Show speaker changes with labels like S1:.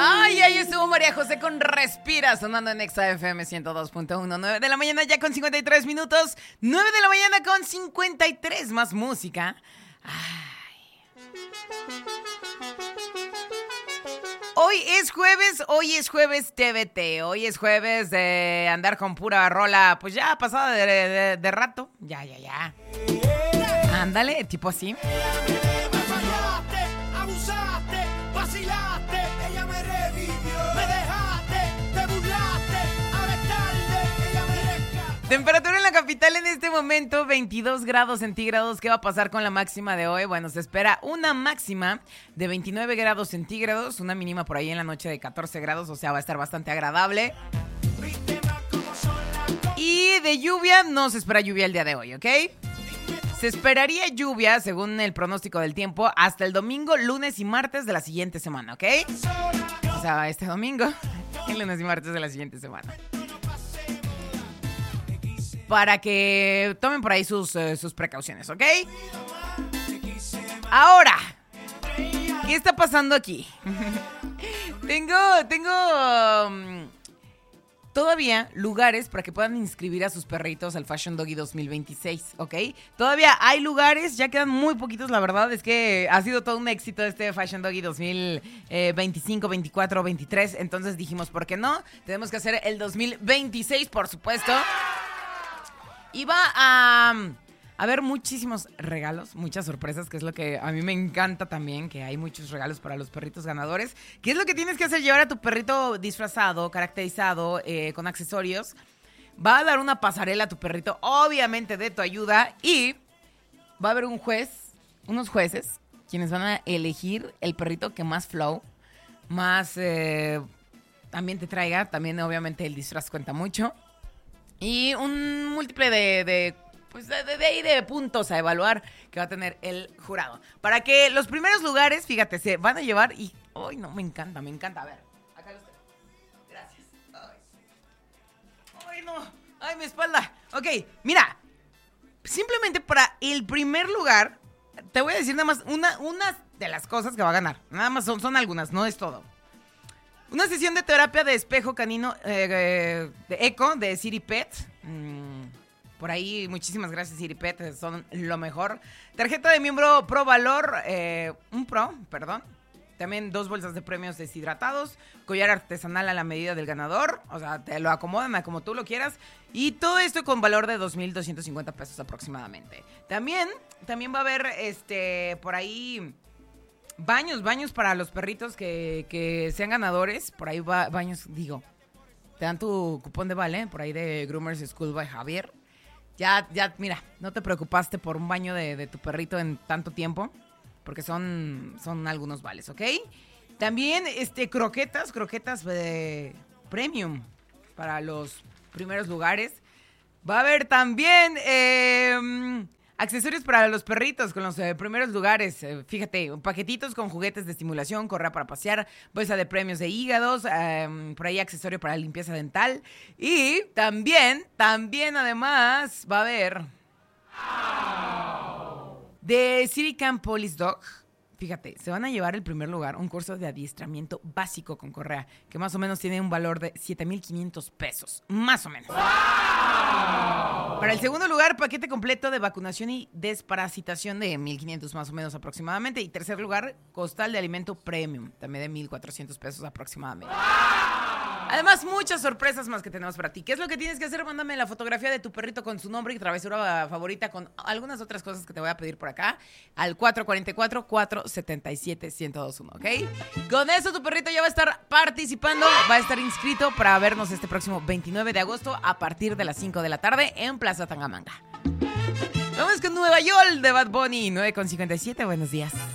S1: Ay, ahí estuvo María José con Respira, sonando en Exa FM 102.1. 9 de la mañana ya con 53 minutos. 9 de la mañana con 53. Más música. Ay. Hoy es jueves TBT. Hoy es jueves de andar con pura rola, pues ya pasada de rato. Ya. Ándale, tipo así. Temperatura en la capital en este momento, 22 grados centígrados. ¿Qué va a pasar con la máxima de hoy? Bueno, se espera una máxima de 29 grados centígrados, una mínima por ahí en la noche de 14 grados, o sea, va a estar bastante agradable. Y de lluvia, no se espera lluvia el día de hoy, ¿ok? Se esperaría lluvia, según el pronóstico del tiempo, hasta el domingo, lunes y martes de la siguiente semana, ¿ok? O sea, este domingo, el lunes y martes de la siguiente semana. Para que tomen por ahí sus precauciones, ¿ok? Ahora, ¿qué está pasando aquí? Tengo todavía lugares para que puedan inscribir a sus perritos al Fashion Doggy 2026, ¿ok? Todavía hay lugares, ya quedan muy poquitos, la verdad es que ha sido todo un éxito este Fashion Doggy 2025, 24, 23, entonces dijimos, ¿por qué no? Tenemos que hacer el 2026, por supuesto. Y va a haber muchísimos regalos, muchas sorpresas, que es lo que a mí me encanta también, que hay muchos regalos para los perritos ganadores. ¿Qué es lo que tienes que hacer? Llevar a tu perrito disfrazado, caracterizado, con accesorios. Va a dar una pasarela a tu perrito, obviamente de tu ayuda. Y va a haber unos jueces, quienes van a elegir el perrito que más flow, más también te traiga. También obviamente el disfraz cuenta mucho. Y un múltiple de puntos a evaluar que va a tener el jurado. Para que los primeros lugares, fíjate, se van a llevar y... ¡Ay, no! Me encanta. A ver, acá los tengo. Gracias. ¡Ay, no! ¡Ay, mi espalda! Ok, mira. Simplemente para el primer lugar, te voy a decir nada más una de las cosas que va a ganar. Nada más son algunas, no es todo. Una sesión de terapia de espejo canino de Eco de City Pet. Por ahí, muchísimas gracias, City Pet. Son lo mejor. Tarjeta de miembro Pro Valor. También 2 bolsas de premios deshidratados. Collar artesanal a la medida del ganador. O sea, te lo acomodan a como tú lo quieras. Y todo esto con valor de 2,250 pesos aproximadamente. También va a haber por ahí... Baños para los perritos que sean ganadores. Por ahí baños, te dan tu cupón de vale, por ahí de Groomers School by Javier. Ya, mira, no te preocupaste por un baño de tu perrito en tanto tiempo, porque son algunos vales, ¿ok? También croquetas premium para los primeros lugares. Va a haber también... accesorios para los perritos con los primeros lugares. Fíjate, paquetitos con juguetes de estimulación, correa para pasear, bolsa de premios de hígados, por ahí accesorio para limpieza dental. Y también además va a haber de City Camp Police Dog. Fíjate, se van a llevar el primer lugar un curso de adiestramiento básico con correa, que más o menos tiene un valor de 7,500 pesos, más o menos. ¡Wow! Para el segundo lugar, paquete completo de vacunación y desparasitación de 1,500 más o menos aproximadamente. Y tercer lugar, costal de alimento premium, también de 1,400 pesos aproximadamente. ¡Wow! Además, muchas sorpresas más que tenemos para ti. ¿Qué es lo que tienes que hacer? Mándame la fotografía de tu perrito con su nombre y travesura favorita con algunas otras cosas que te voy a pedir por acá al 444-477-1021, ¿ok? Con eso tu perrito ya va a estar participando, va a estar inscrito para vernos este próximo 29 de agosto a partir de las 5 de la tarde en Plaza Tangamanga. Vamos con Nueva York de Bad Bunny, 9:57, buenos días.